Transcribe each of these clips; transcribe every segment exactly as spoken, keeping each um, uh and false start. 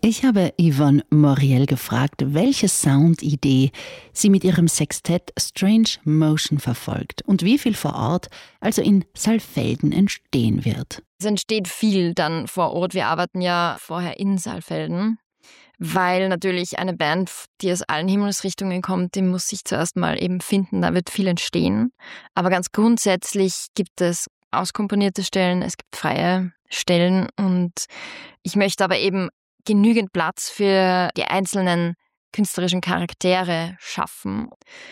Ich habe Yvonne Moriel gefragt, welche Soundidee sie mit ihrem Sextett Strange Motion verfolgt und wie viel vor Ort, also in Saalfelden, entstehen wird. Es entsteht viel dann vor Ort. Wir arbeiten ja vorher in Saalfelden, weil natürlich eine Band, die aus allen Himmelsrichtungen kommt, die muss sich zuerst mal eben finden, da wird viel entstehen. Aber ganz grundsätzlich gibt es auskomponierte Stellen, es gibt freie Stellen und ich möchte aber eben genügend Platz für die einzelnen künstlerischen Charaktere schaffen.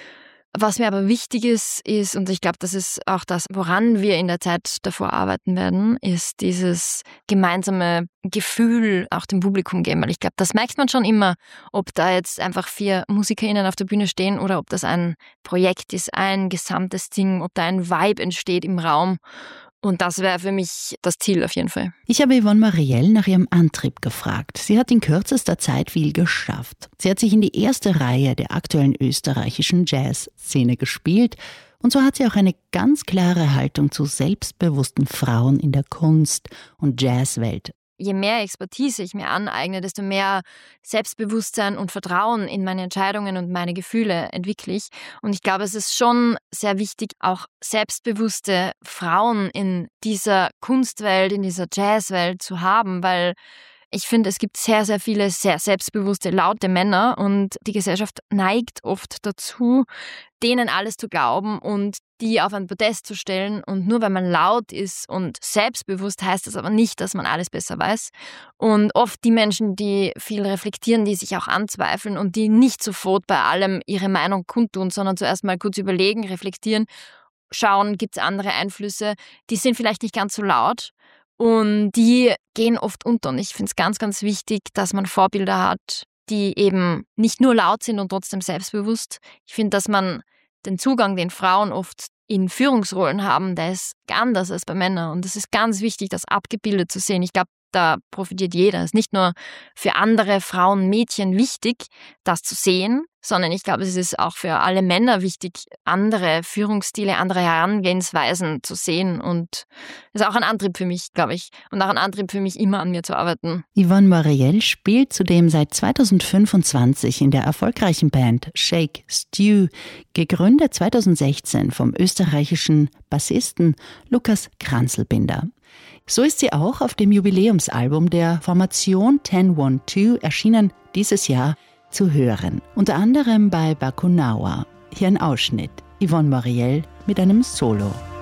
Was mir aber wichtig ist, ist, und ich glaube, das ist auch das, woran wir in der Zeit davor arbeiten werden, ist dieses gemeinsame Gefühl auch dem Publikum geben. Weil ich glaube, das merkt man schon immer, ob da jetzt einfach vier MusikerInnen auf der Bühne stehen oder ob das ein Projekt ist, ein gesamtes Ding, ob da ein Vibe entsteht im Raum. Und das wäre für mich das Ziel auf jeden Fall. Ich habe Yvonne Moriel nach ihrem Antrieb gefragt. Sie hat in kürzester Zeit viel geschafft. Sie hat sich in die erste Reihe der aktuellen österreichischen Jazzszene gespielt. Und so hat sie auch eine ganz klare Haltung zu selbstbewussten Frauen in der Kunst- und Jazzwelt. Je mehr Expertise ich mir aneigne, desto mehr Selbstbewusstsein und Vertrauen in meine Entscheidungen und meine Gefühle entwickle ich. Und ich glaube, es ist schon sehr wichtig, auch selbstbewusste Frauen in dieser Kunstwelt, in dieser Jazzwelt zu haben, weil ich finde, es gibt sehr, sehr viele sehr selbstbewusste, laute Männer und die Gesellschaft neigt oft dazu, denen alles zu glauben und die auf ein Podest zu stellen. Und nur weil man laut ist und selbstbewusst, heißt das aber nicht, dass man alles besser weiß. Und oft die Menschen, die viel reflektieren, die sich auch anzweifeln und die nicht sofort bei allem ihre Meinung kundtun, sondern zuerst mal kurz überlegen, reflektieren, schauen, gibt es andere Einflüsse, die sind vielleicht nicht ganz so laut. Und die gehen oft unter. Und ich finde es ganz, ganz wichtig, dass man Vorbilder hat, die eben nicht nur laut sind und trotzdem selbstbewusst. Ich finde, dass man den Zugang, den Frauen oft in Führungsrollen haben, der ist anders als bei Männern. Und es ist ganz wichtig, das abgebildet zu sehen. Ich glaube, da profitiert jeder. Es ist nicht nur für andere Frauen, Mädchen wichtig, das zu sehen, sondern ich glaube, es ist auch für alle Männer wichtig, andere Führungsstile, andere Herangehensweisen zu sehen. Und das ist auch ein Antrieb für mich, glaube ich. Und auch ein Antrieb für mich, immer an mir zu arbeiten. Yvonne Moriel spielt zudem seit zweitausendfünfundzwanzig in der erfolgreichen Band Shake Stew, gegründet zweitausendsechzehn vom österreichischen Bassisten Lukas Kranzelbinder. So ist sie auch auf dem Jubiläumsalbum der Formation zehn zwölf, erschienen dieses Jahr, zu hören. Unter anderem bei Bakunawa. Hier ein Ausschnitt. Yvonne Moriel mit einem Solo.